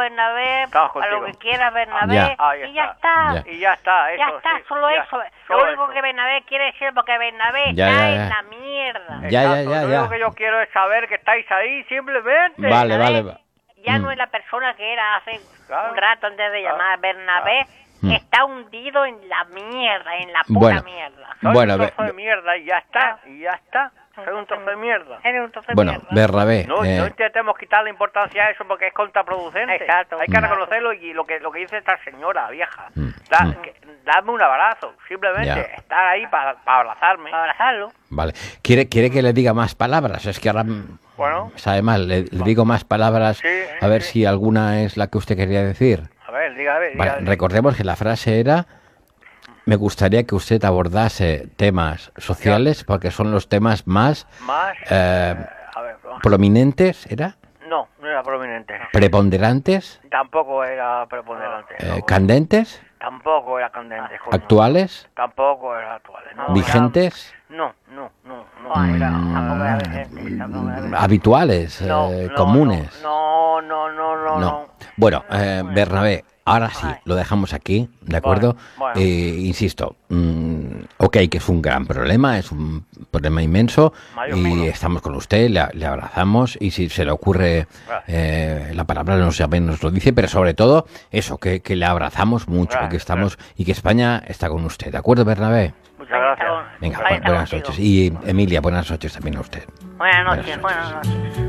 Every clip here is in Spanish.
Bernabé, Estamos para lo contigo. que quiera Bernabé, Ya. Ahí y ya está. está. Y ya está, Ya eso, está, sí, solo ya, eso. solo Lo único eso. que Bernabé quiere decir, porque Bernabé Ya, está ya, ya. en la mierda. Ya, Exacto, ya, lo ya. único que yo quiero es saber que estáis ahí, simplemente. Vale, Bernabé vale. ya no es la persona que era hace Claro. un rato antes de llamar. Bernabé Mm. está hundido en la mierda, en la pura Bueno. mierda. Soy Bueno, un trozo ve- de mierda y ya está, y ya está. Soy un trozo de mierda. Eres un trozo de Bueno, mierda. Bernabé, No intentemos quitar la importancia a eso porque es contraproducente. Exacto. Hay que reconocerlo y lo que dice esta señora vieja. Mm. Dame un abrazo, simplemente. Ya. Estar ahí para abrazarme. Para abrazarlo. vale. ¿Quiere que le diga más palabras? Es que ahora Bueno, sabe mal. Le digo más palabras, Sí, a ver sí. si alguna es la que usted quería decir. a ver, dígame. Vale, recordemos que la frase era: me gustaría que usted abordase temas sociales porque son los temas más Más. A ver, prominentes, ¿era? no era prominente. No. Preponderantes, Tampoco era preponderante. no. candentes, Tampoco era candente. coño. actuales, Tampoco era actual. No, vigentes, No. Ay, era- tampoco era vigente, tampoco era vigente. habituales, comunes. No. No. Bueno, Bernabé, ahora sí, lo dejamos aquí, ¿de acuerdo? Bueno. Insisto, ok, que es un gran problema, es un problema inmenso Mayúsculo. y estamos con usted, le abrazamos y si se le ocurre la palabra nos lo dice, pero sobre todo eso, que le abrazamos mucho y que estamos y que España está con usted, ¿de acuerdo, Bernabé? Muchas gracias. Venga, Ahí está buenas contigo. noches. Y Emilia, buenas noches también a usted. Buenas noches, Buenas buenas noches.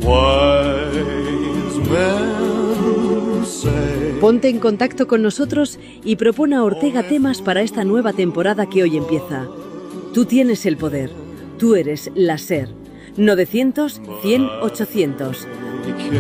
Wise men say Ponte en contacto con nosotros y propone a Ortega temas para esta nueva temporada que hoy empieza. Tú tienes el poder. Tú eres la SER. 900 100 800.